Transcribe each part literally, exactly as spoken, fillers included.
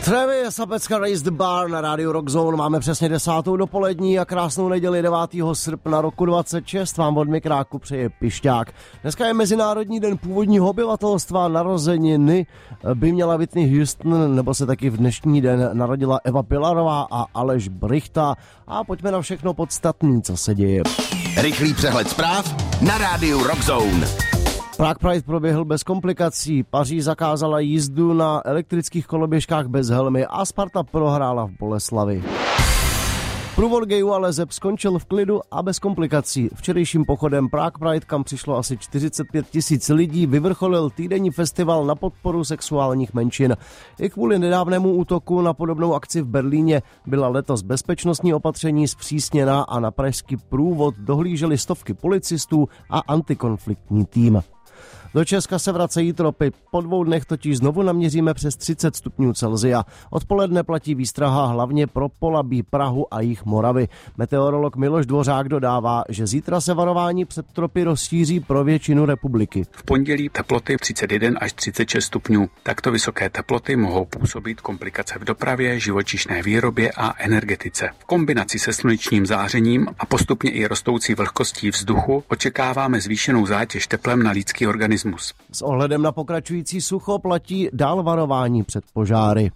Travis a pecka Raise the Bar na rádiu Rock Zone. Máme přesně desátou dopolední a krásnou neděli devátého srpna roku dvacet šest. Vám od mikráku přeje Pišťák. Dneska je Mezinárodní den původního obyvatelstva. Narozeniny by měla Whitney Houston, nebo se taky v dnešní den narodila Eva Pilarová a Aleš Brychta. A pojďme na všechno podstatné, co se děje. Rychlý přehled zpráv na rádiu Rock Zone. Prague Pride proběhl bez komplikací, Paříž zakázala jízdu na elektrických koloběžkách bez helmy a Sparta prohrála v Boleslavi. Průvod gayů a leseb skončil v klidu a bez komplikací. Včerejším pochodem Prague Pride, kam přišlo asi čtyřicet pět tisíc lidí, vyvrcholil týdenní festival na podporu sexuálních menšin. I kvůli nedávnému útoku na podobnou akci v Berlíně byla letos bezpečnostní opatření zpřísněná a na pražský průvod dohlíželi stovky policistů a antikonfliktní tým. Do Česka se vracejí tropy, po dvou dnech totiž znovu naměříme přes třicet stupňů Celsia. Odpoledne platí výstraha hlavně pro Polabí, Prahu a jih Moravy. Meteorolog Miloš Dvořák dodává, že zítra se varování před tropy rozšíří pro většinu republiky. V pondělí teploty třicet jedna až třicet šest stupňů. Takto vysoké teploty mohou působit komplikace v dopravě, živočišné výrobě a energetice. V kombinaci se slunečním zářením a postupně i rostoucí vlhkostí vzduchu očekáváme zvýšenou zátěž teplem na lidský organismus. S ohledem na pokračující sucho platí dál varování před požáry.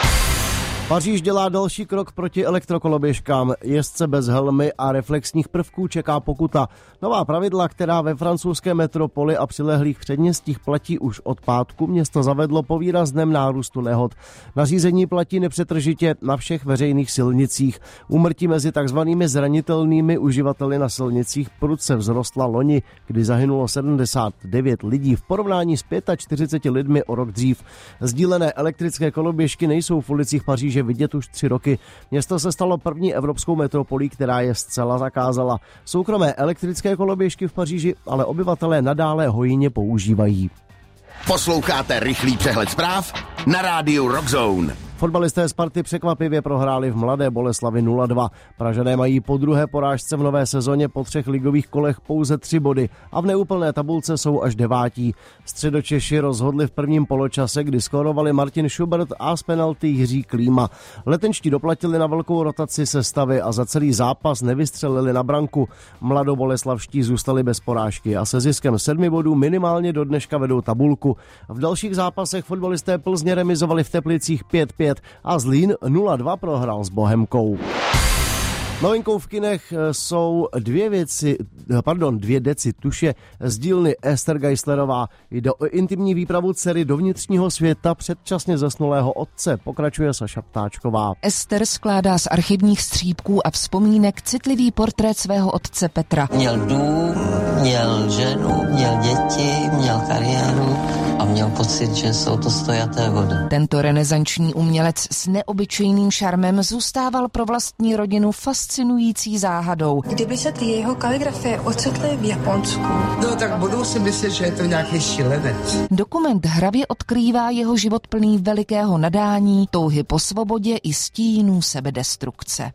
Paříž dělá další krok proti elektrokoloběžkám. Jezdce bez helmy a reflexních prvků čeká pokuta. Nová pravidla, která ve francouzské metropoli a přilehlých předměstích platí už od pátku, město zavedlo po výrazném nárůstu nehod. Nařízení platí nepřetržitě na všech veřejných silnicích. Úmrtí mezi takzvanými zranitelnými uživateli na silnicích prudce vzrostla loni, kdy zahynulo sedmdesát devět lidí v porovnání s čtyřiceti pěti lidmi o rok dřív. Sdílené elektrické koloběžky nejsou v ulicích Paříže vidět už tři roky. Město se stalo první evropskou metropolí, která je zcela zakázala. Soukromé elektrické koloběžky v Paříži ale obyvatelé nadále hojně používají. Posloucháte rychlý přehled zpráv na rádiu Rock Zone. Fotbalisté Sparty překvapivě prohráli v Mladé Boleslavi nula dva. Pražané mají po druhé porážce v nové sezóně po třech ligových kolech pouze tři body a v neúplné tabulce jsou až devátí. Středočeši rozhodli v prvním poločase, kdy skórovali Martin Schubert a z penalty Jiří Klíma. Letenští doplatili na velkou rotaci sestavy a za celý zápas nevystřelili na branku. Mladoboleslavští zůstali bez porážky a se ziskem sedmi bodů minimálně do dneška vedou tabulku. V dalších zápasech fotbalisté Plzně remizovali v Teplicích pět pět a Zlín nula dva prohrál s Bohemkou. Novinkou v kinech jsou dvě věci, pardon, dvě deci tuše z dílny Ester Geislerová. Jde o intimní výpravu dcery do vnitřního světa předčasně zesnulého otce, pokračuje Saša Ptáčková. Ester skládá z archivních střípků a vzpomínek citlivý portrét svého otce Petra. Měl dům, měl ženu, měl děti, měl kariéru a měl pocit, že jsou to stojaté vody. Tento renesanční umělec s neobyčejným šarmem zůstával pro vlastní rodinu fascinující záhadou. Kdyby se ty jeho kaligrafie ocitly v Japonsku? No tak budou si myslet, že je to nějaký šílenec. Dokument hravě odkrývá jeho život plný velikého nadání, touhy po svobodě i stínů sebedestrukce.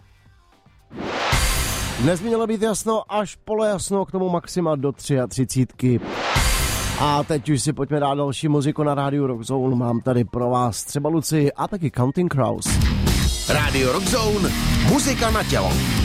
Dnes by mělo být jasno až polojasno, k tomu maxima do třicítky. A teď už si pojďme dát další muziku na rádiu Rock Zone. Mám tady pro vás třeba Luci a taky Counting Crows. Rádio Rock Zone, muzika na tělo.